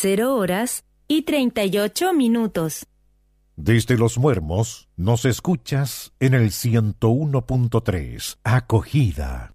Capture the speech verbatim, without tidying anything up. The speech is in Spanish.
cero horas y treinta y ocho minutos. Desde Los Muermos nos escuchas en el ciento uno punto tres. Acogida.